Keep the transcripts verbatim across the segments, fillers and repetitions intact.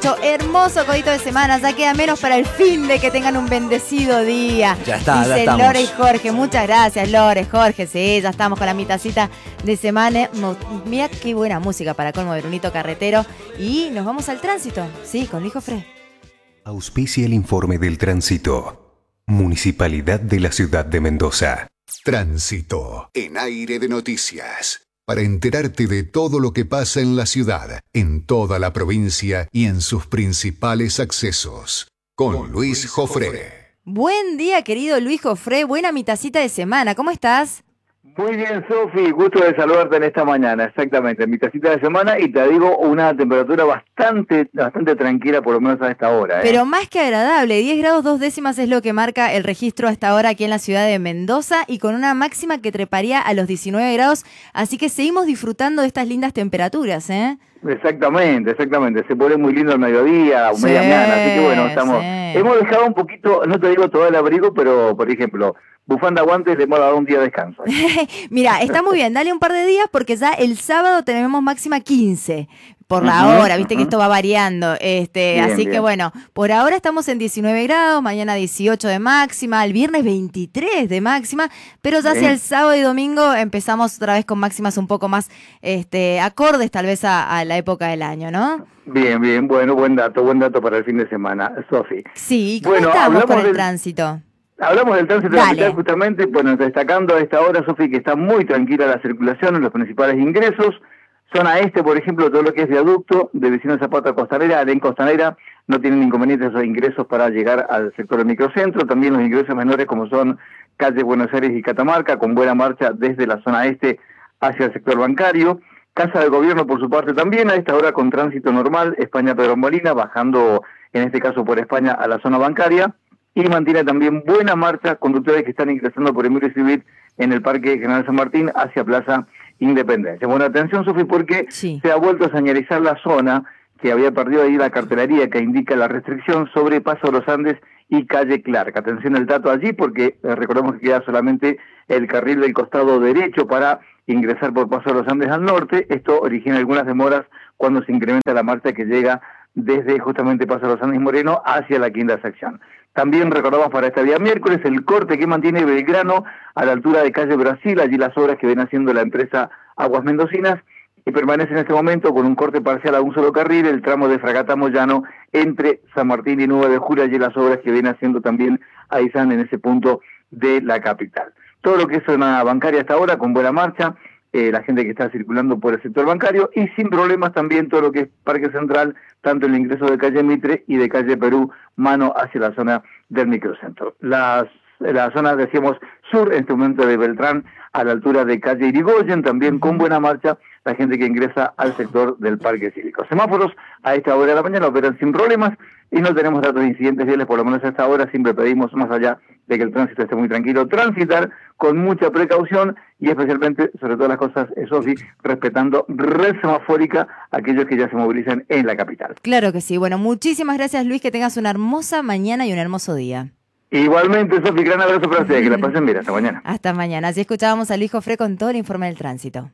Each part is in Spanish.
dieciocho. Hermoso codito de semana, ya queda menos para el fin de que tengan un bendecido día. Ya está, Dice ya estamos. Lore y Jorge, muchas gracias Lore, Jorge, sí, ya estamos con la mitacita de semana. Mira qué buena música para colmo de Brunito Carretero. Y nos vamos al tránsito, sí, con Luis Jofré. Auspicia el informe del tránsito. Municipalidad de la Ciudad de Mendoza. Tránsito en Aire de Noticias. Para enterarte de todo lo que pasa en la ciudad, en toda la provincia y en sus principales accesos. Con Luis Jofré. Buen día, querido Luis Jofré. Buena mitacita de semana. ¿Cómo estás? Muy bien, Sofi, gusto de saludarte en esta mañana, exactamente, mi tacita de semana, y te digo una temperatura bastante bastante tranquila, por lo menos a esta hora. ¿eh? Pero más que agradable, diez grados dos décimas es lo que marca el registro hasta ahora aquí en la ciudad de Mendoza, y con una máxima que treparía a los diecinueve grados, así que seguimos disfrutando de estas lindas temperaturas, ¿eh? Exactamente, exactamente, se pone muy lindo el mediodía, Sí, media mañana, así que bueno, estamos, sí. hemos dejado un poquito, no te digo todo el abrigo, pero por ejemplo, bufanda, guantes, le hemos dado un día de descanso. Mira, está muy bien, dale un par de días porque ya el sábado tenemos máxima quince por la Uh-huh, hora, viste uh-huh. que esto va variando, este, Bien, así bien. que bueno, por ahora estamos en diecinueve grados, mañana dieciocho de máxima, el viernes veintitrés de máxima, pero ya Bien. hacia el sábado y domingo empezamos otra vez con máximas un poco más este, acordes tal vez a, a la época del año, ¿no? Bien, bien, bueno, buen dato, buen dato para el fin de semana, Sofi. Sí, ¿cómo Bueno, estamos hablamos con el del- tránsito? Hablamos del tránsito de la Dale. capital justamente, bueno, destacando a esta hora, Sofi, que está muy tranquila la circulación en los principales ingresos. Zona este, por ejemplo, todo lo que es viaducto, de Vecino Zapata a Costanera, Alén Costanera, no tienen inconvenientes esos ingresos para llegar al sector del microcentro. También los ingresos menores como son calle Buenos Aires y Catamarca, con buena marcha desde la zona este hacia el sector bancario. Casa del Gobierno, por su parte, también a esta hora con tránsito normal, España Pedro Molina, bajando en este caso por España a la zona bancaria. Y mantiene también buena marcha conductores que están ingresando por Emilio Civil en el Parque General San Martín hacia Plaza Independencia. Bueno, atención, Sofi, porque Sí. se ha vuelto a señalizar la zona que había perdido ahí la cartelería que indica la restricción sobre Paso de los Andes y Calle Clark. Atención el dato allí porque eh, recordemos que queda solamente el carril del costado derecho para ingresar por Paso de los Andes al norte. Esto origina algunas demoras cuando se incrementa la marcha que llega desde justamente Paso de los Andes y Moreno hacia la quinta sección. También recordamos para este día miércoles el corte que mantiene Belgrano a la altura de calle Brasil, allí las obras que viene haciendo la empresa Aguas Mendocinas, y permanece en este momento con un corte parcial a un solo carril, el tramo de Fragata Moyano entre San Martín y nueve de julio, allí las obras que viene haciendo también Aizán en ese punto de la capital. Todo lo que es zona bancaria hasta ahora con buena marcha, eh, la gente que está circulando por el sector bancario y sin problemas también todo lo que es Parque Central, tanto el ingreso de calle Mitre y de calle Perú, mano hacia la zona del microcentro. Las, la zona, decíamos, sur, en este momento de Beltrán, a la altura de calle Irigoyen, también con buena marcha, la gente que ingresa al sector del Parque Cívico. Semáforos a esta hora de la mañana operan sin problemas y no tenemos datos de incidentes viales, por lo menos a esta hora. Siempre pedimos, más allá de que el tránsito esté muy tranquilo, transitar con mucha precaución y especialmente, sobre todas las cosas, Sofi, respetando red semafórica a aquellos que ya se movilizan en la capital. Claro que sí. Bueno, muchísimas gracias, Luis, que tengas una hermosa mañana y un hermoso día. Igualmente, Sofi, gran abrazo para ustedes, que la pasen bien, hasta mañana. Hasta mañana. Así escuchábamos a Luis Jofré con todo el informe del tránsito.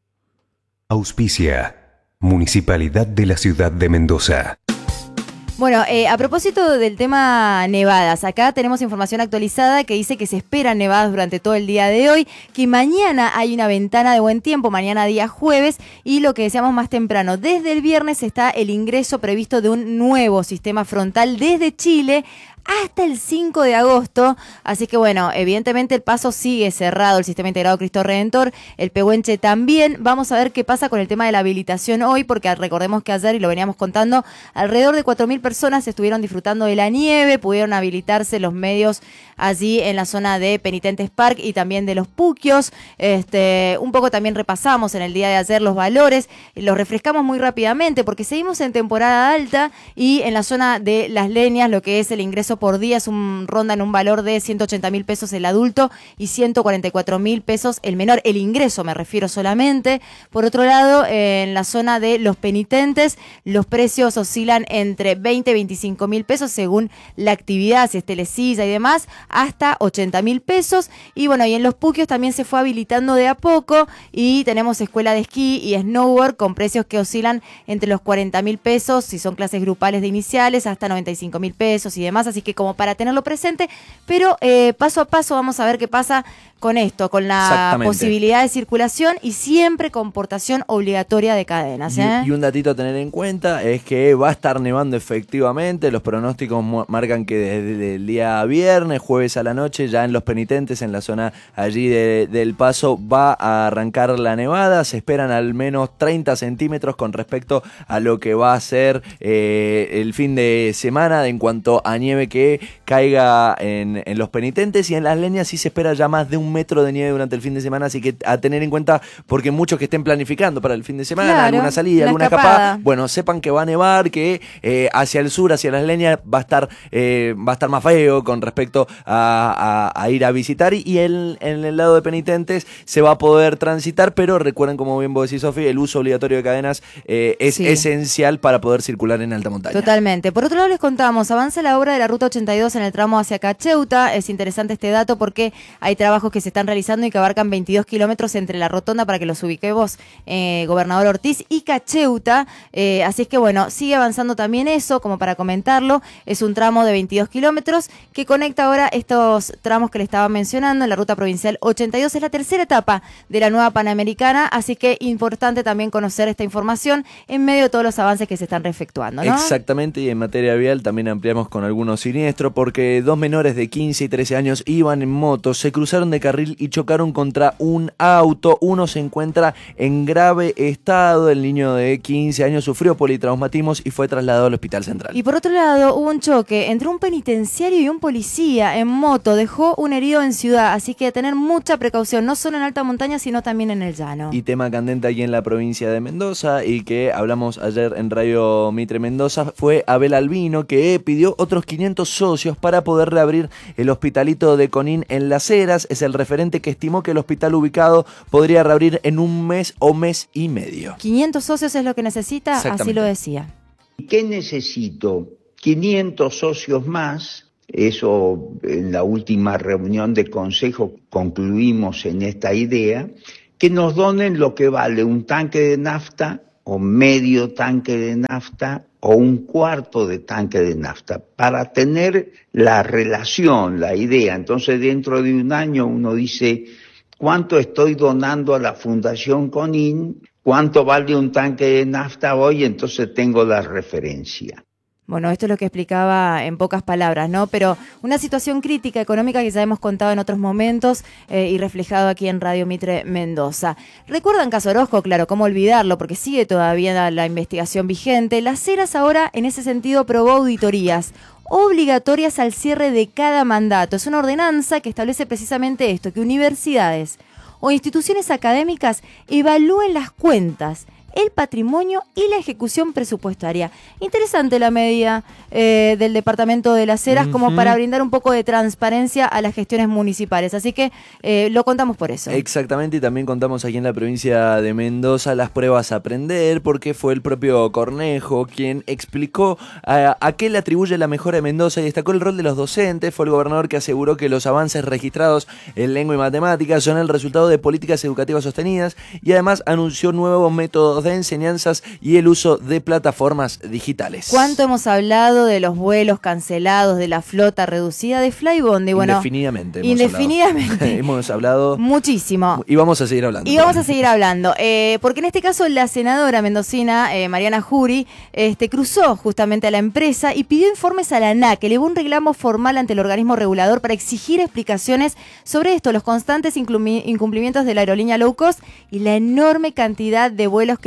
Auspicia. Municipalidad de la Ciudad de Mendoza. Bueno, eh, a propósito del tema nevadas, acá tenemos información actualizada que dice que se esperan nevadas durante todo el día de hoy, que mañana hay una ventana de buen tiempo, mañana día jueves, y lo que decíamos más temprano, desde el viernes está el ingreso previsto de un nuevo sistema frontal desde Chile hasta el cinco de agosto, así que bueno, evidentemente el paso sigue cerrado, el sistema integrado Cristo Redentor, el Pehuenche también. Vamos a ver qué pasa con el tema de la habilitación hoy, porque recordemos que ayer, y lo veníamos contando, alrededor de cuatro mil personas estuvieron disfrutando de la nieve, pudieron habilitarse los medios allí en la zona de Penitentes Park y también de los Puquios. Este, un poco también repasamos en el día de ayer los valores, los refrescamos muy rápidamente porque seguimos en temporada alta y en la zona de Las Leñas, lo que es el ingreso peso por día, es un ronda en un valor de ciento ochenta mil pesos el adulto y ciento cuarenta y cuatro mil pesos el menor, el ingreso me refiero solamente. Por otro lado, eh, en la zona de los penitentes, los precios oscilan entre veinte y veinticinco mil pesos según la actividad, si es telesilla y demás, hasta ochenta mil pesos. Y bueno, y en los puquios también se fue habilitando de a poco y tenemos escuela de esquí y snowboard con precios que oscilan entre los cuarenta mil pesos, si son clases grupales de iniciales, hasta noventa y cinco mil pesos y demás, así que como para tenerlo presente, pero eh, paso a paso vamos a ver qué pasa con esto, con la posibilidad de circulación y siempre con portación obligatoria de cadenas. ¿eh? Y, y un datito a tener en cuenta es que va a estar nevando efectivamente, los pronósticos marcan que desde el día viernes, jueves a la noche, ya en los penitentes, en la zona allí de, del Paso, va a arrancar la nevada, se esperan al menos treinta centímetros con respecto a lo que va a ser eh, el fin de semana en cuanto a nieve que caiga en, en los penitentes, y en Las Leñas sí se espera ya más de un metro de nieve durante el fin de semana, así que a tener en cuenta, porque muchos que estén planificando para el fin de semana, claro, alguna salida, alguna escapada. escapada, bueno, sepan que va a nevar, que eh, hacia el sur, hacia Las Leñas, va a estar eh, va a estar más feo con respecto a, a, a ir a visitar, y el, en el lado de penitentes se va a poder transitar, pero recuerden, como bien vos decís, Sofi, el uso obligatorio de cadenas eh, es sí. esencial para poder circular en alta montaña. Totalmente. Por otro lado, les contamos, avanza la obra de la ruta ochenta y dos en el tramo hacia Cacheuta. Es interesante este dato porque hay trabajos que se están realizando y que abarcan veintidós kilómetros entre la rotonda, para que los ubiquemos, eh, Gobernador Ortiz y Cacheuta. Eh, así es que bueno, sigue avanzando también eso, como para comentarlo. Es un tramo de veintidós kilómetros que conecta ahora estos tramos que le estaba mencionando en la ruta provincial ochenta y dos. Es la tercera etapa de la nueva Panamericana, así que importante también conocer esta información en medio de todos los avances que se están efectuando, ¿no? Exactamente, y en materia vial también ampliamos con algunos siniestros, porque dos menores de quince y trece años iban en moto, se cruzaron de carril y chocaron contra un auto. Uno se encuentra en grave estado, el niño de quince años sufrió politraumatismos y fue trasladado al Hospital Central. Y por otro lado, hubo un choque entre un penitenciario y un policía en moto, dejó un herido en Ciudad, así que tener mucha precaución, no solo en alta montaña, sino también en el llano. Y tema candente aquí en la provincia de Mendoza, y que hablamos ayer en Radio Mitre Mendoza, fue Abel Albino, que pidió otros quinientos socios para poder reabrir el hospitalito de Conín en Las Heras. Es el referente que estimó que el hospital ubicado podría reabrir en un mes o mes y medio. quinientos socios es lo que necesita, así lo decía. ¿Qué necesito? quinientos socios más. Eso en la última reunión de consejo concluimos en esta idea, que nos donen lo que vale un tanque de nafta o medio tanque de nafta o un cuarto de tanque de nafta, para tener la relación, la idea. Entonces, dentro de un año uno dice, ¿cuánto estoy donando a la Fundación Conín? ¿Cuánto vale un tanque de nafta hoy? Entonces tengo la referencia. Bueno, esto es lo que explicaba en pocas palabras, ¿no? Pero una situación crítica económica que ya hemos contado en otros momentos eh, y reflejado aquí en Radio Mitre Mendoza. ¿Recuerdan Caso Orozco? Claro, ¿cómo olvidarlo? Porque sigue todavía la, la investigación vigente. Las Heras ahora, en ese sentido, probó auditorías obligatorias al cierre de cada mandato. Es una ordenanza que establece precisamente esto, que universidades o instituciones académicas evalúen las cuentas, el patrimonio y la ejecución presupuestaria. Interesante la medida eh, del Departamento de Las Heras, uh-huh, como para brindar un poco de transparencia a las gestiones municipales. Así que eh, lo contamos por eso. Exactamente, y también contamos aquí en la provincia de Mendoza las pruebas a aprender, porque fue el propio Cornejo quien explicó a, a qué le atribuye la mejora de Mendoza y destacó el rol de los docentes. Fue el gobernador que aseguró que los avances registrados en lengua y matemáticas son el resultado de políticas educativas sostenidas, y además anunció nuevos métodos de enseñanzas y el uso de plataformas digitales. ¿Cuánto hemos hablado de los vuelos cancelados, de la flota reducida de Flybondi? Bueno, indefinidamente. Hemos indefinidamente. Hablado. hemos hablado muchísimo. Y vamos a seguir hablando. Y vamos a seguir hablando. Eh, porque en este caso la senadora mendocina, eh, Mariana Jury, este, cruzó justamente a la empresa y pidió informes a la ANAC, elevó un reclamo formal ante el organismo regulador para exigir explicaciones sobre esto, los constantes incumplimientos de la aerolínea low cost y la enorme cantidad de vuelos que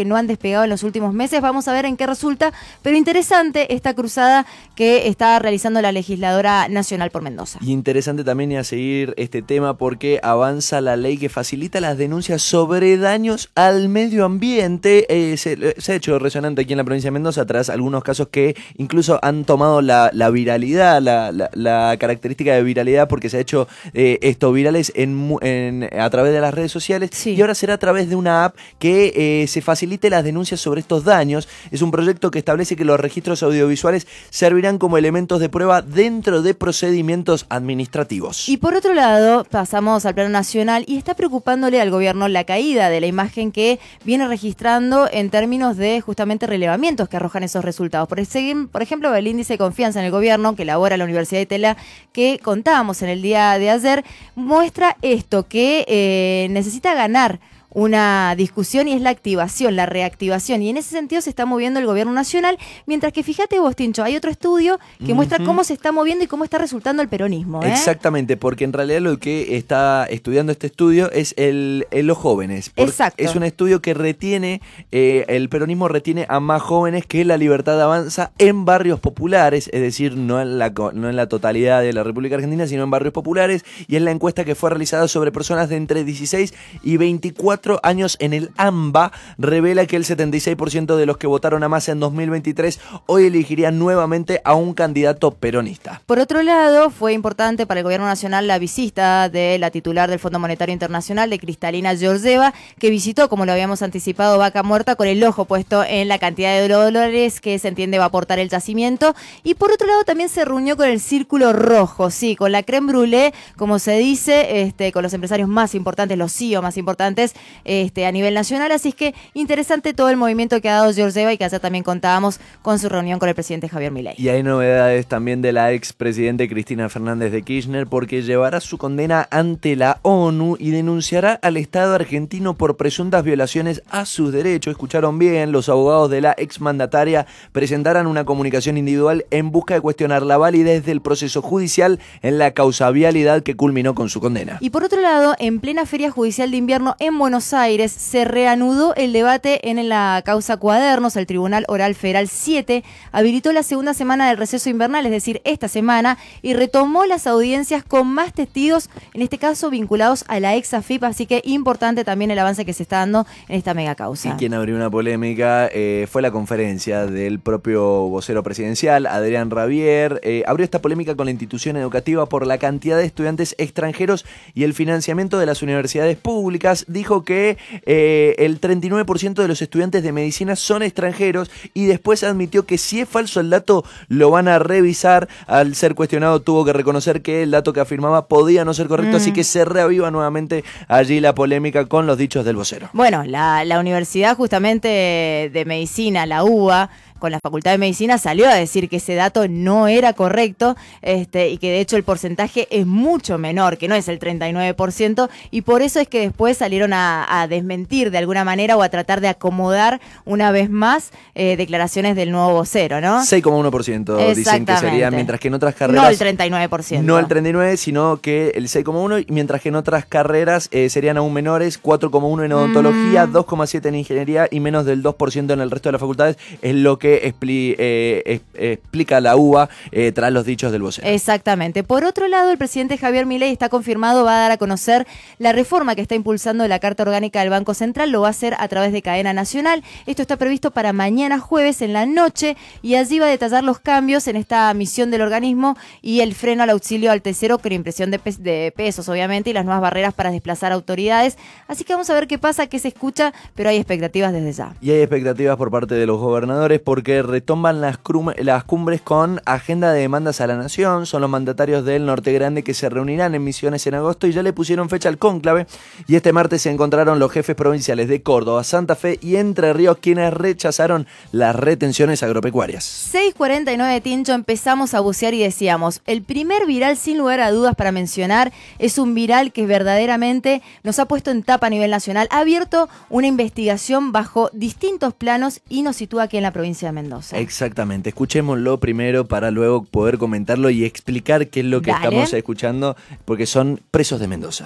que no han despegado en los últimos meses. Vamos a ver en qué resulta, pero interesante esta cruzada que está realizando la legisladora nacional por Mendoza. Y interesante también y a seguir este tema porque avanza la ley que facilita las denuncias sobre daños al medio ambiente. Eh, se, se ha hecho resonante aquí en la provincia de Mendoza tras algunos casos que incluso han tomado la, la viralidad, la, la, la característica de viralidad, porque se ha hecho eh, esto virales en, en, a través de las redes sociales. Sí. Y ahora será a través de una app que eh, se facilite las denuncias sobre estos daños. Es un proyecto que establece que los registros audiovisuales servirán como elementos de prueba dentro de procedimientos administrativos. Y por otro lado, pasamos al plano nacional y está preocupándole al gobierno la caída de la imagen que viene registrando en términos de justamente relevamientos que arrojan esos resultados. Por, ese, por ejemplo, el índice de confianza en el gobierno que elabora la Universidad de Tela, que contábamos en el día de ayer, muestra esto, que eh, necesita ganar una discusión y es la activación, la reactivación, y en ese sentido se está moviendo el gobierno nacional, mientras que fíjate vos, Tincho, hay otro estudio que uh-huh. muestra cómo se está moviendo y cómo está resultando el peronismo, ¿eh? Exactamente, porque en realidad lo que está estudiando este estudio es el, el los jóvenes. Exacto. Es un estudio que retiene, eh, el peronismo retiene a más jóvenes que la Libertad Avanza en barrios populares, es decir, no en la, no en la totalidad de la República Argentina, sino en barrios populares, y es la encuesta que fue realizada sobre personas de entre dieciséis y veinticuatro años en el AMBA, revela que el setenta y seis por ciento de los que votaron a Massa en dos mil veintitrés hoy elegirían nuevamente a un candidato peronista. Por otro lado, fue importante para el gobierno nacional la visita de la titular del Fondo Monetario Internacional, de Kristalina Georgieva, que visitó, como lo habíamos anticipado, Vaca Muerta, con el ojo puesto en la cantidad de dólares que se entiende va a aportar el yacimiento. Y por otro lado, también se reunió con el Círculo Rojo, sí, con la crème brûlée, como se dice, este, con los empresarios más importantes, los C E O más importantes, Este, a nivel nacional, así es que interesante todo el movimiento que ha dado Georgieva y que ayer también contábamos con su reunión con el presidente Javier Milei. Y hay novedades también de la expresidente Cristina Fernández de Kirchner, porque llevará su condena ante la ONU y denunciará al Estado argentino por presuntas violaciones a sus derechos. Escucharon bien, los abogados de la exmandataria presentarán una comunicación individual en busca de cuestionar la validez del proceso judicial en la causa vialidad que culminó con su condena. Y por otro lado, en plena feria judicial de invierno en Buenos Aires se reanudó el debate en la causa Cuadernos. El Tribunal Oral Federal siete habilitó la segunda semana del receso invernal, es decir, esta semana, y retomó las audiencias con más testigos, en este caso vinculados a la ex A F I P, así que importante también el avance que se está dando en esta mega causa. Y quien abrió una polémica eh, fue la conferencia del propio vocero presidencial, Adrián Rabier. Eh, abrió esta polémica con la institución educativa por la cantidad de estudiantes extranjeros y el financiamiento de las universidades públicas. Dijo que eh, el treinta y nueve por ciento de los estudiantes de medicina son extranjeros y después admitió que si es falso el dato lo van a revisar. Al ser cuestionado tuvo que reconocer que el dato que afirmaba podía no ser correcto, mm. así que se reaviva nuevamente allí la polémica con los dichos del vocero. Bueno, la, la Universidad justamente de Medicina, la U B A, con la Facultad de Medicina, salió a decir que ese dato no era correcto, este, y que de hecho el porcentaje es mucho menor, que no es el treinta y nueve por ciento, y por eso es que después salieron a, a desmentir de alguna manera o a tratar de acomodar una vez más eh, declaraciones del nuevo vocero, ¿no? seis coma uno por ciento dicen que sería, mientras que en otras carreras... No el treinta y nueve por ciento. No el treinta y nueve por ciento, sino que el seis coma uno por ciento, mientras que en otras carreras eh, serían aún menores, cuatro coma uno por ciento en odontología, mm. dos coma siete por ciento en ingeniería y menos del dos por ciento en el resto de las facultades, es lo que expli eh, es, explica la U B A eh, tras los dichos del vocero. Exactamente. Por otro lado, el presidente Javier Milei está confirmado, va a dar a conocer la reforma que está impulsando la Carta Orgánica del Banco Central, lo va a hacer a través de Cadena Nacional. Esto está previsto para mañana jueves en la noche y allí va a detallar los cambios en esta misión del organismo y el freno al auxilio al tesoro con impresión de, pe de pesos, obviamente, y las nuevas barreras para desplazar autoridades. Así que vamos a ver qué pasa, qué se escucha, pero hay expectativas desde ya. Y hay expectativas por parte de los gobernadores porque retoman las, las cumbres con agenda de demandas a la nación. Son los mandatarios del Norte Grande que se reunirán en Misiones en agosto y ya le pusieron fecha al cónclave. Y este martes se encontraron los jefes provinciales de Córdoba, Santa Fe y Entre Ríos, quienes rechazaron las retenciones agropecuarias. seis cuarenta y nueve, Tincho, empezamos a bucear y decíamos, el primer viral sin lugar a dudas para mencionar es un viral que verdaderamente nos ha puesto en tapa a nivel nacional, ha abierto una investigación bajo distintos planos y nos sitúa aquí en la provincia de Mendoza. Exactamente, escuchémoslo primero para luego poder comentarlo y explicar qué es lo que Dale. estamos escuchando, porque son presos de Mendoza.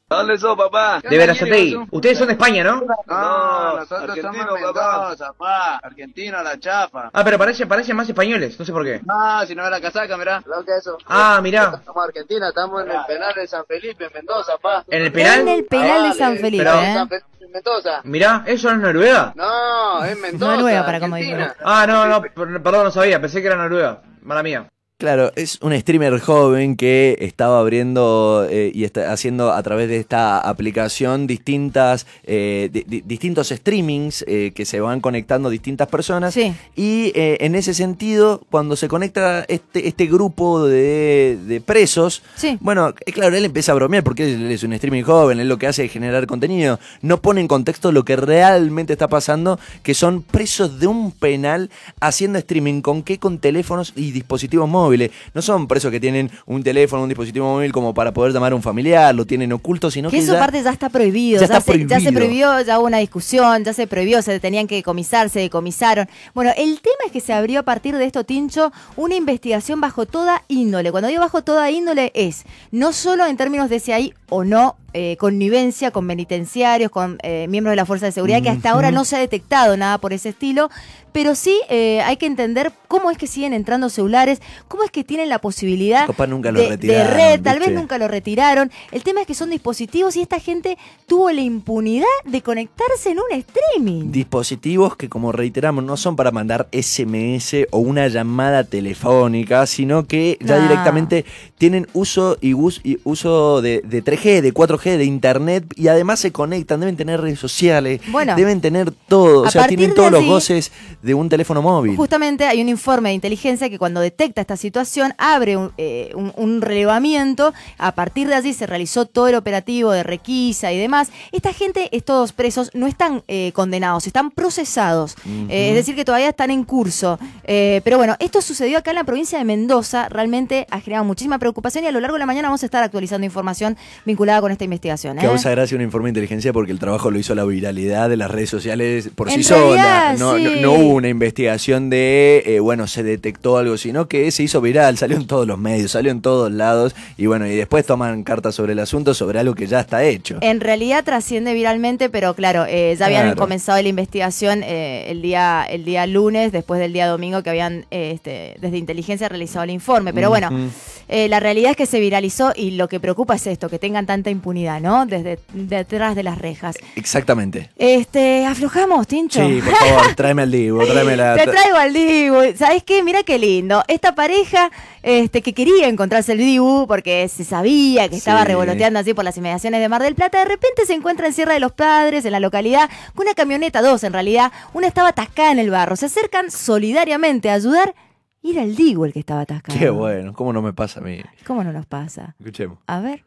¿Dónde sos, papá? De Verazategui. Ustedes son de España, ¿no? No, nosotros somos Mendoza, papá. Argentino, la chapa. Ah, pero parecen, parecen más españoles, no sé por qué. Ah, si no ve la casaca, mirá. ¿Lo que es eso? Ah, mirá. Somos Argentina, estamos en el penal de San Felipe, en Mendoza, papá. ¿En el penal? En el penal de San Felipe, Pero- ¿eh? San Felipe, Mendoza. Mirá, ¿eso no es Noruega? No, es Mendoza. Noruega, para como digo. Argentina. Ah, no, no, per- perdón, no sabía, pensé que era Noruega. Mala mía. Claro, es un streamer joven que estaba abriendo eh, y está haciendo a través de esta aplicación distintas eh, di- di- distintos streamings eh, que se van conectando distintas personas. Sí. Y eh, en ese sentido, cuando se conecta este, este grupo de, de presos, Sí. bueno, eh, claro, él empieza a bromear porque él es un streaming joven, él lo que hace es generar contenido. No pone en contexto lo que realmente está pasando, que son presos de un penal haciendo streaming. ¿Con qué? Con teléfonos y dispositivos móviles. No son presos que tienen un teléfono, un dispositivo móvil como para poder llamar a un familiar, lo tienen oculto, sino Que que eso ya- aparte ya está prohibido, ya ya, está se, ya se prohibido. prohibió, ya hubo una discusión, ya se prohibió, se tenían que decomisar, se decomisaron. Bueno, el tema es que se abrió a partir de esto, Tincho, una investigación bajo toda índole. Cuando digo bajo toda índole es no solo en términos de si hay o no eh, connivencia con penitenciarios, con eh, miembros de la Fuerza de Seguridad, que hasta ahora no se ha detectado nada por ese estilo, pero sí eh, hay que entender cómo es que siguen entrando celulares, cómo es que tienen la posibilidad Capaz nunca lo de, de retiraron, red, tal vez ¿viste? nunca lo retiraron. El tema es que son dispositivos y esta gente tuvo la impunidad de conectarse en un streaming. Dispositivos que, como reiteramos, no son para mandar ese eme ese o una llamada telefónica, sino que ya No. directamente tienen uso y, us- y uso de, de tres G, de cuatro G, de internet, y además se conectan, deben tener redes sociales, Bueno, deben tener todo, a o sea, partir tienen de todos los allí- goces de un teléfono móvil. Justamente hay un informe de inteligencia que cuando detecta esta situación abre un, eh, un- un relevamiento. A partir de allí se realizó todo el operativo de requisa y demás. Esta gente, estos presos, no están eh, condenados, están procesados. Eh, es decir, que todavía están en curso. Eh, pero bueno, esto sucedió acá en la provincia de Mendoza. Realmente ha generado muchísima preocupación y a lo largo de la mañana vamos a estar actualizando información vinculada con esta investigación. ¿eh? Causa gracia un informe de inteligencia porque el trabajo lo hizo la viralidad de las redes sociales por En sí sola. realidad, No, sí. no, no hubo una investigación de, eh, bueno, se detectó algo, sino que se hizo viral, salió en todos los medios, salió en todos lados y bueno, y después toman cartas sobre el asunto, sobre algo que ya está hecho. En realidad trasciende viralmente, pero claro, eh, ya habían Claro. comenzado la investigación eh, el día el día lunes, después del día domingo que habían eh, este, desde inteligencia realizado el informe. Pero bueno, Ujú. eh, la realidad es que se viralizó y lo que preocupa es esto, que tengan tanta impunidad, ¿no? Desde detrás de las rejas. Exactamente. Este, aflojamos, Tincho. Sí, por favor, tráeme al Divo, tráeme la... Te traigo al Dibu. ¿Sabes qué? Mira qué lindo. Esta pareja este, que quería encontrarse el Dibu porque se sabía que estaba Sí. revoloteando así por las inmediaciones de Mar del Plata, de repente se encuentra en Sierra de los Padres, en la localidad, con una camioneta, dos en realidad. Una estaba atascada en el barro. Se acercan solidariamente a ayudar y era el Dibu el que estaba atascado. Qué bueno, ¿cómo no me pasa a mí? ¿Cómo no nos pasa? Escuchemos. A ver.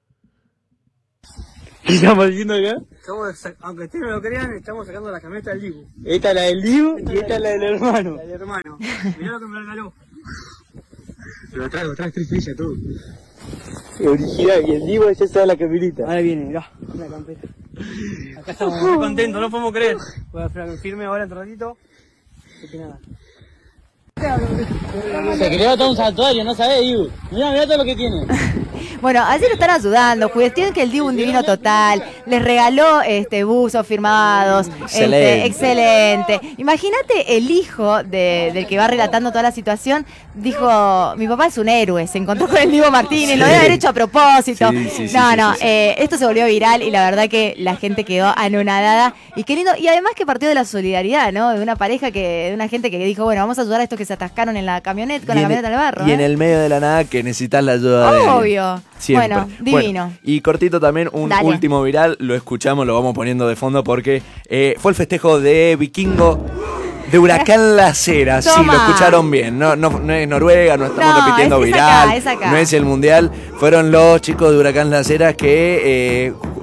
¿Qué estamos diciendo acá? Estamos, aunque ustedes no lo crean, estamos sacando la camioneta del Dibu. Esta es la del Dibu y esta es la del hermano. La del hermano. Mirá lo que me regaló. Lo traigo, traigo estrella todo. Original, y el Dibu es esa de la camioneta. Ahora viene, mirá, una campeta. Acá estamos muy contentos, no podemos creer. Voy a frenar firme ahora un ratito. Así que nada. Se creó todo un santuario, no sabés, Dibu. Mirá, mirá todo lo que tiene. Bueno, así lo están ayudando. Cuestión que el Dibu un divino total. Les regaló este buzos firmados. Excelente. Este, excelente. Imagínate el hijo de- del que va relatando toda la situación. Dijo, mi papá es un héroe. Se encontró con el Dibu Martínez. Sí. Lo debe haber hecho a propósito. Sí, sí, sí, no, sí, no. sí, sí. eh, esto se volvió viral y la verdad que la gente quedó anonadada. Y qué lindo. Y además que partió de la solidaridad, ¿no? De una pareja que, de una gente que dijo, bueno, vamos a ayudar a estos que se atascaron en la camioneta, con la Y en- camioneta del barro. Y ¿eh? en el medio de la nada que necesitas la ayuda de alguien. Obvio. Siempre. Bueno, divino. y cortito también, un Dale. último viral, lo escuchamos, lo vamos poniendo de fondo porque eh, fue el festejo de Vikingo de Huracán Las Heras. Sí, Toma. lo escucharon bien. No, no, no es Noruega, no estamos No, repitiendo es- es viral. acá, es acá. No es el mundial. Fueron los chicos de Huracán Las Heras que eh,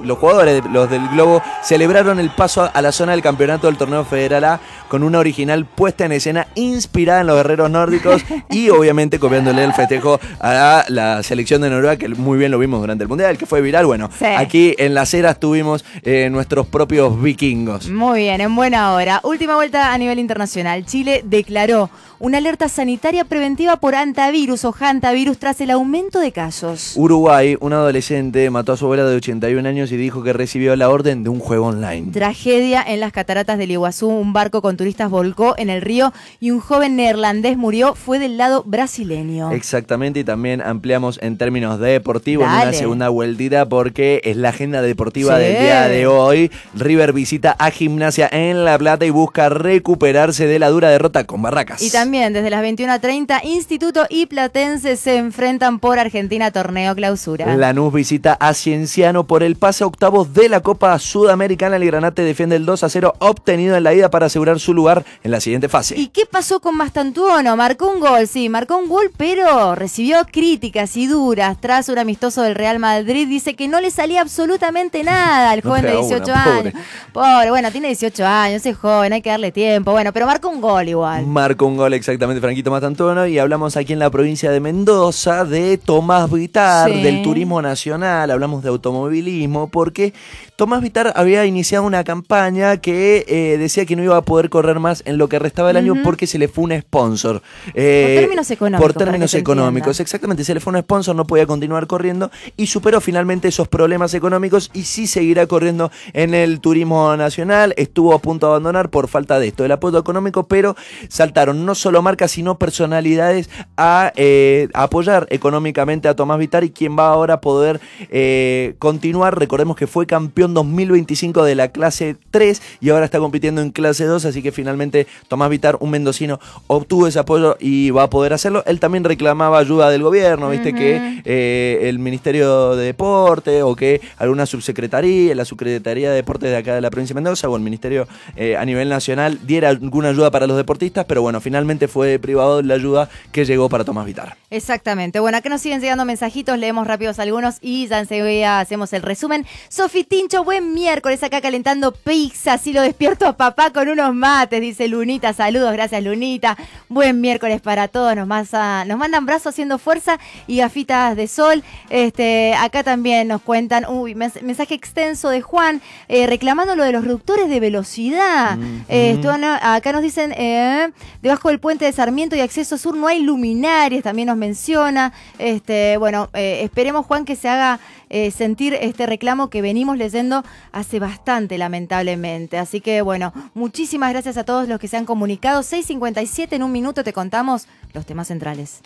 los jugadores, los del Globo, celebraron el paso a la zona del campeonato del torneo Federal A con una original puesta en escena inspirada en los guerreros nórdicos y obviamente copiándole el festejo a la selección de Noruega, que muy bien lo vimos durante el Mundial, que fue viral. Bueno, sí. Aquí en Las Heras tuvimos eh, nuestros propios vikingos. Muy bien, en buena hora. Última vuelta a nivel internacional. Chile declaró una alerta sanitaria preventiva por hantavirus o hantavirus tras el aumento de casos. Uruguay, un adolescente mató a su abuela de ochenta y un años y dijo que recibió la orden de un juego online. Tragedia en las cataratas del Iguazú. Un barco con turistas volcó en el río y un joven neerlandés murió. Fue del lado brasileño. Exactamente, y también ampliamos en términos deportivos en una segunda vueltita porque es la agenda deportiva sí. del día de hoy. River visita a Gimnasia en La Plata y busca recuperarse de la dura derrota con Barracas. Y también desde las veintiuna treinta, Instituto y Platense se enfrentan por Argentina Torneo Clausura. Lanús visita a Cienciano por el pase a octavos de la Copa Sudamericana. El Granate defiende el dos a cero obtenido en la ida para asegurar su lugar en la siguiente fase. ¿Y qué pasó con Mastantuono? Marcó un gol, sí, marcó un gol, pero recibió críticas y duras tras un amistoso del Real Madrid. Dice que no le salía absolutamente nada al joven no de dieciocho una, años. Pobre. pobre, bueno, tiene dieciocho años, es joven, hay que darle tiempo. Bueno, pero marcó un gol igual. Marcó un gol exactamente, Franquito Mastantuono, y hablamos aquí en la provincia de Mendoza de Tomás Vitar, sí. del turismo nacional, hablamos de automovilismo, porque Tomás Vitar había iniciado una campaña que eh, decía que no iba a poder correr más en lo que restaba del uh-huh. año porque se le fue un sponsor. Eh, por términos económicos. Por términos económicos, exactamente, se le fue un sponsor, no podía continuar corriendo y superó finalmente esos problemas económicos y sí seguirá corriendo en el turismo nacional. Estuvo a punto de abandonar por falta de esto, del apoyo económico, pero saltaron no solo marcas sino personalidades a, eh, a apoyar económicamente a Tomás Vitar, y quien va ahora a poder eh, continuar. Recordemos que fue campeón dos mil veinticinco de la clase tres y ahora está compitiendo en clase dos, así que finalmente Tomás Vitar, un mendocino, obtuvo ese apoyo y va a poder hacerlo. Él también reclamaba ayuda del gobierno, viste uh-huh. que eh, el Ministerio de Deporte o que alguna subsecretaría, la Subsecretaría de Deportes de acá de la provincia de Mendoza o el Ministerio eh, a nivel nacional diera alguna ayuda para los deportistas, pero bueno, finalmente fue privado la ayuda que llegó para Tomás Vitar. Exactamente. Bueno, acá nos siguen llegando mensajitos, leemos rápidos algunos y ya enseguida hacemos el resumen. Sofi Tincho, buen miércoles acá calentando pizza, así lo despierto a papá con unos mates, dice Lunita. Saludos, gracias Lunita. Buen miércoles para todos, nos, masa, nos mandan brazos haciendo fuerza y gafitas de sol. Este, acá también nos cuentan, uy, mensaje extenso de Juan, eh, reclamando lo de los reductores de velocidad. Mm-hmm. eh, esto, acá nos dicen, eh, debajo del puente de Sarmiento y acceso sur no hay luminarias, también nos menciona. Este, bueno, eh, esperemos, Juan, que se haga eh, sentir este reclamo que venimos leyendo hace bastante, lamentablemente. Así que, bueno, muchísimas gracias a todos los que se han comunicado. seis cincuenta y siete, en un minuto te contamos los temas centrales.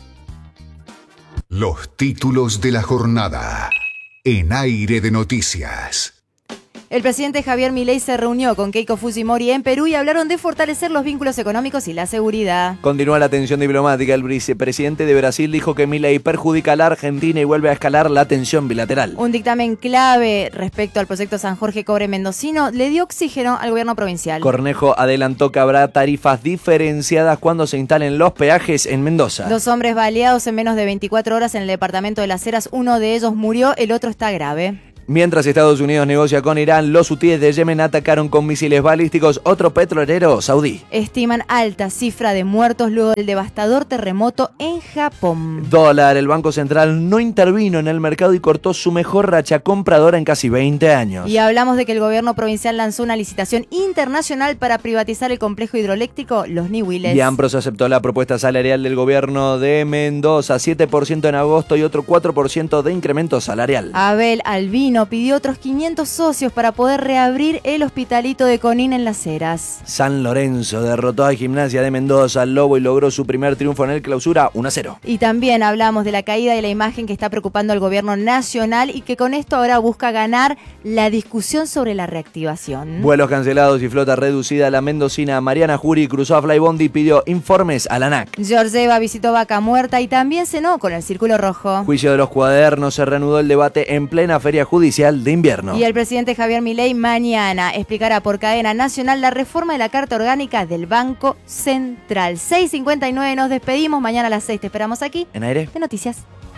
Los títulos de la jornada en Aire de Noticias. El presidente Javier Milei se reunió con Keiko Fujimori en Perú y hablaron de fortalecer los vínculos económicos y la seguridad. Continúa la tensión diplomática. El vicepresidente de Brasil dijo que Milei perjudica a la Argentina y vuelve a escalar la tensión bilateral. Un dictamen clave respecto al proyecto San Jorge Cobre Mendocino le dio oxígeno al gobierno provincial. Cornejo adelantó que habrá tarifas diferenciadas cuando se instalen los peajes en Mendoza. Dos hombres baleados en menos de veinticuatro horas en el departamento de Las Heras. Uno de ellos murió, el otro está grave. Mientras Estados Unidos negocia con Irán, los hutíes de Yemen atacaron con misiles balísticos otro petrolero saudí. Estiman alta cifra de muertos luego del devastador terremoto en Japón. Dólar, el Banco Central no intervino en el mercado y cortó su mejor racha compradora en casi veinte años. Y hablamos de que el gobierno provincial lanzó una licitación internacional para privatizar el complejo hidroeléctrico Los Ñihuiles. Y Ampros aceptó la propuesta salarial del gobierno de Mendoza, siete por ciento en agosto y otro cuatro por ciento de incremento salarial. Abel Albino pidió otros quinientos socios para poder reabrir el hospitalito de Conín en Las Heras. San Lorenzo derrotó a Gimnasia de Mendoza al Lobo y logró su primer triunfo en el Clausura, uno a cero. Y también hablamos de la caída de la imagen que está preocupando al gobierno nacional y que con esto ahora busca ganar la discusión sobre la reactivación. Vuelos cancelados y flota reducida. La mendocina Mariana Jury cruzó a Flybondi y pidió informes a la ANAC. Georgieva visitó Vaca Muerta y también cenó con el Círculo Rojo. Juicio de los cuadernos, se reanudó el debate en plena feria judicial de invierno. Y el presidente Javier Milei mañana explicará por cadena nacional la reforma de la Carta Orgánica del Banco Central. seis cincuenta y nueve, nos despedimos. Mañana a las seis te esperamos aquí en Aire de Noticias.